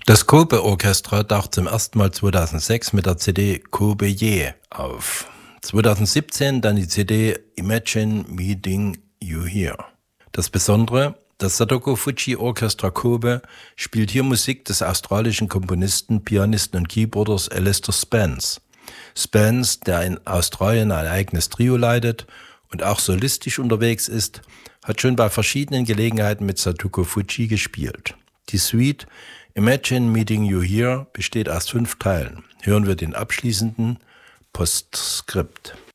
Das Kobe Orchestra taucht zum ersten Mal 2006 mit der CD Kobe Ye auf. 2017 dann die CD Imagine Meeting You Here. Das Besondere, das Sadako Fuji Orchestra Kobe spielt hier Musik des australischen Komponisten, Pianisten und Keyboarders Alistair Spence. Spence, der in Australien ein eigenes Trio leitet und auch solistisch unterwegs ist, hat schon bei verschiedenen Gelegenheiten mit Sadako Fuji gespielt. Die Suite Imagine Meeting You Here besteht aus 5 Teilen. Hören wir den abschließenden Postskript.